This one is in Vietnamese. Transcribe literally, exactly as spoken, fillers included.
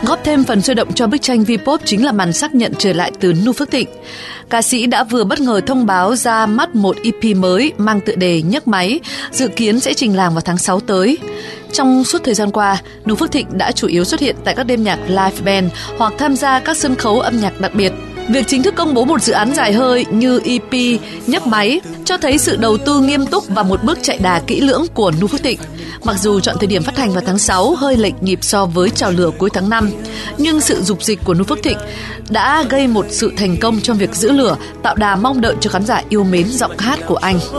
Góp thêm phần sôi động cho bức tranh V-pop chính là màn xác nhận trở lại từ Nu Phước Thịnh. Ca sĩ đã vừa bất ngờ thông báo ra mắt một e pê mới mang tựa đề Nhấc Máy, dự kiến sẽ trình làng vào tháng sáu tới. Trong suốt thời gian qua, Nu Phước Thịnh đã chủ yếu xuất hiện tại các đêm nhạc live band hoặc tham gia các sân khấu âm nhạc đặc biệt. Việc chính thức công bố một dự án dài hơi như e pê Nhấc Máy cho thấy sự đầu tư nghiêm túc và một bước chạy đà kỹ lưỡng của Nu Phước Thịnh. Mặc dù chọn thời điểm phát hành vào tháng sáu hơi lệch nhịp so với trào lửa cuối tháng năm, nhưng sự dục dịch của Nu Phước Thịnh đã gây một sự thành công trong việc giữ lửa, tạo đà mong đợi cho khán giả yêu mến giọng hát của anh.